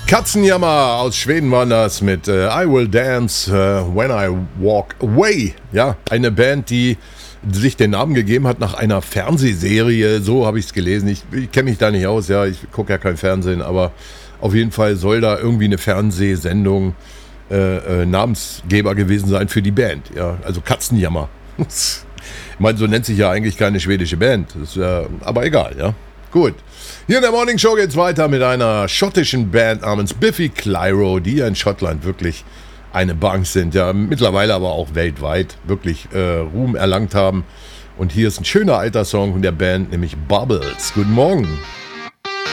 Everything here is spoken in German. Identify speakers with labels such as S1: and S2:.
S1: Katzenjammer aus Schweden waren das mit I Will Dance When I Walk Away. Ja, eine Band, die sich den Namen gegeben hat nach einer Fernsehserie. So habe ich es gelesen. Ich kenne mich da nicht aus. Ja, ich gucke ja kein Fernsehen, aber auf jeden Fall soll da irgendwie eine Fernsehsendung Namensgeber gewesen sein für die Band. Ja, also Katzenjammer. Ich meine, so nennt sich ja eigentlich keine schwedische Band. Das, aber egal, ja. Gut. Hier in der Morning Show geht's weiter mit einer schottischen Band namens Biffy Clyro, die ja in Schottland wirklich eine Bank sind, ja, mittlerweile aber auch weltweit wirklich Ruhm erlangt haben. Und hier ist ein schöner alter Song von der Band, nämlich Bubbles. Guten Morgen.